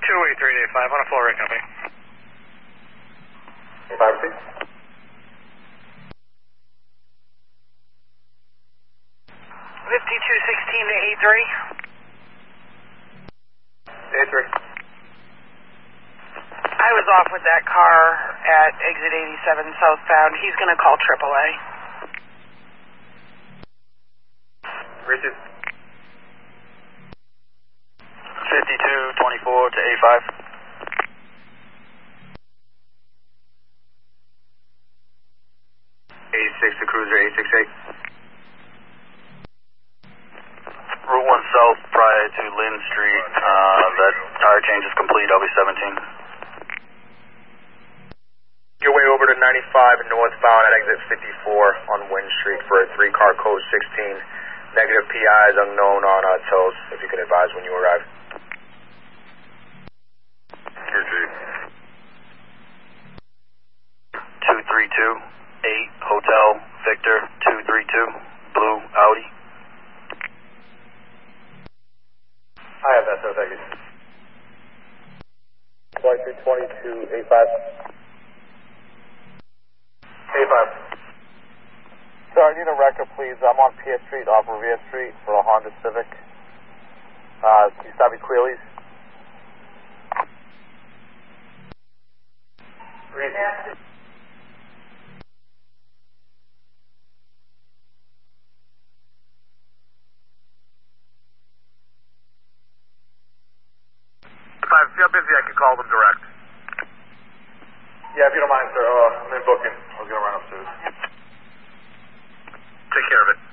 28385 on a floor rate company. 5C. 5216 to 83. 83. I was off with that car at exit 87 southbound. He's going to call AAA. Richard. 5224 to 85. 86 to cruiser 868. Route 1 south prior to Lynn Street. That tire change is complete. I'll be 17. Your way over to 95 northbound at exit 54 on Wynn Street for a 3-car code 16. Negative PIs unknown on tows. If you can advise when you arrive. 2328 Hotel Victor 232 Blue Audi. I have that, sir. Thank you. 222285. 85. Sir, I need a record, please. I'm on Pierce Street off Revere Street for a Honda Civic. Can you stop me clearly? If I feel busy, I can call them direct. Yeah, if you don't mind, sir. I'm in booking. I was going to run upstairs. Take care of it.